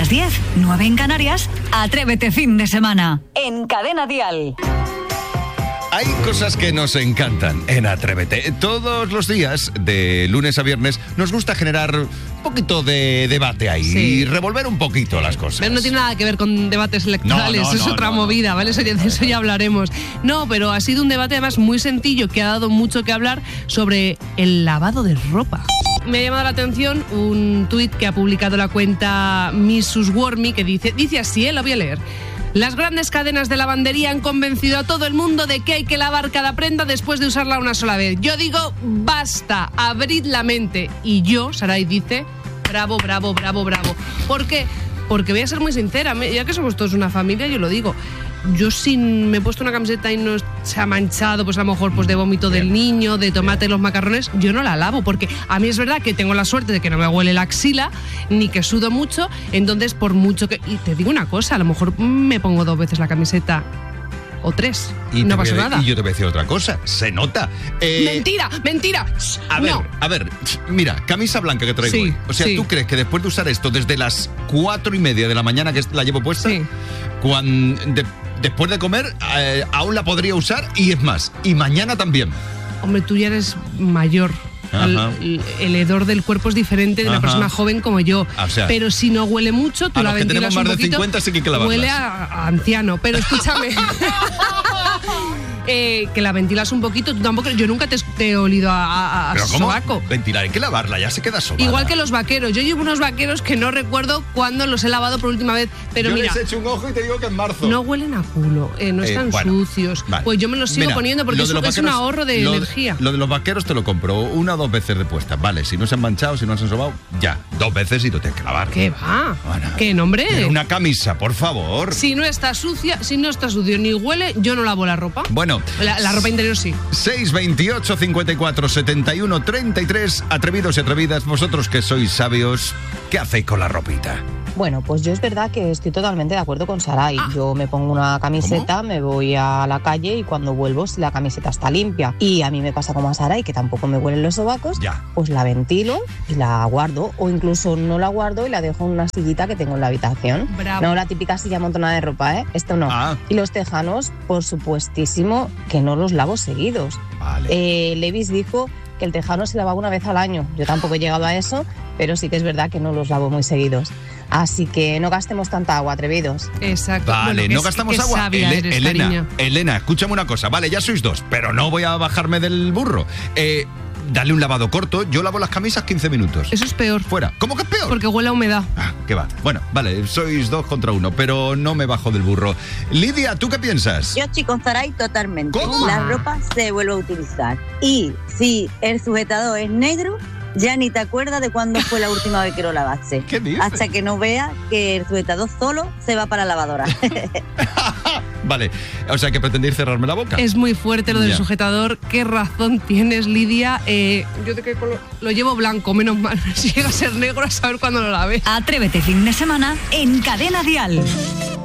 las 10, 9 en Canarias, Atrévete fin de semana. En Cadena Dial. Hay cosas que nos encantan en Atrévete. Todos los días, de lunes a viernes, nos gusta generar un poquito de debate ahí y revolver un poquito las cosas. Pero no tiene nada que ver con debates electorales, es otra movida, ¿vale? De eso ya hablaremos. No, pero ha sido un debate además muy sencillo que ha dado mucho que hablar sobre el lavado de ropa. Me ha llamado la atención un tuit que ha publicado la cuenta Mrs. Wormy que dice así, la voy a leer. Las grandes cadenas de lavandería han convencido a todo el mundo de que hay que lavar cada prenda después de usarla una sola vez. Yo digo, basta, abrid la mente. Y yo, Saray dice, bravo, bravo, bravo, bravo. ¿Por qué? Porque voy a ser muy sincera, ya que somos todos una familia, yo lo digo. Yo si me he puesto una camiseta y no se ha manchado, pues a lo mejor pues de vómito del niño, de tomate en los macarrones, yo no la lavo, porque a mí es verdad que tengo la suerte de que no me huele la axila, ni que sudo mucho, entonces por mucho que... Y te digo una cosa, a lo mejor me pongo 2 veces la camiseta o 3, y no pasa nada. Y yo te voy a decir otra cosa, se nota. ¡Mentira! A ver, mira, camisa blanca que traigo hoy. O sea, ¿tú crees que después de usar esto desde las 4:30 de la mañana que la llevo puesta, después de comer, aún la podría usar y es más, y mañana también? Hombre, tú ya eres mayor. El hedor del cuerpo es diferente de una persona joven como yo. O sea, pero si no huele mucho, tú la ventilas un poquito. A los que tenemos más de 50 sí que hay que lavarlas. Huele a anciano, pero escúchame. Que la ventilas un poquito, tú tampoco, yo nunca te he olido a sobaco. Ventilar, hay que lavarla, ya se queda sobada. Igual que los vaqueros, yo llevo unos vaqueros que no recuerdo cuándo los he lavado por última vez, pero mira, les he hecho un ojo y te digo que en marzo. No huelen a culo, no están sucios. Vale. Pues yo me los sigo poniendo porque es un ahorro de energía. Lo de los vaqueros te lo compro 1 o 2 veces de puesta, vale, si no se han manchado, si no se han sobado, ya, 2 veces y lo tienes que lavar. ¿Qué va? Bueno, ¿qué nombre? Pero una camisa, por favor. Si no está sucia, si no está sucio ni huele, yo no lavo la ropa. Bueno, la ropa interior sí. 628 54 71 33. Atrevidos y atrevidas, vosotros que sois sabios, ¿qué hacéis con la ropita? Bueno, pues yo es verdad que estoy totalmente de acuerdo con Saray. Yo me pongo una camiseta, me voy a la calle y cuando vuelvo, si la camiseta está limpia y a mí me pasa como a Saray, que tampoco me huelen los sobacos, pues la ventilo y la guardo, o incluso no la guardo y la dejo en una sillita que tengo en la habitación. Bravo. No la típica silla amontonada de ropa, esto no. Y los tejanos, por supuestísimo que no los lavo seguidos. Vale. Levis dijo que el tejano se lavaba una vez al año. Yo tampoco he llegado a eso, pero sí que es verdad que no los lavo muy seguidos. Así que no gastemos tanta agua, atrevidos. Exacto. Vale, bueno, no gastamos agua. Sabia eres, Elena, escúchame una cosa. Vale, ya sois 2, pero no voy a bajarme del burro. Dale un lavado corto. Yo lavo las camisas 15 minutos. Eso es peor. Fuera. ¿Cómo que es peor? Porque huele a humedad. ¿Qué va? Bueno, vale, sois 2 contra 1, pero no me bajo del burro. Lidia, ¿tú qué piensas? Yo estoy con Saray totalmente. ¿Cómo? La ropa se vuelve a utilizar. Y si el sujetador es negro, ya ni te acuerdas de cuándo fue la última vez que lo lavaste. ¿Qué dices? Hasta que no veas que el sujetador solo se va para la lavadora. Vale, o sea que pretendéis cerrarme la boca. Es muy fuerte lo del sujetador. ¿Qué razón tienes, Lidia? Yo de qué color lo llevo blanco, menos mal. Si llega a ser negro, a saber cuándo lo lave. Atrévete fin de semana en Cadena Dial.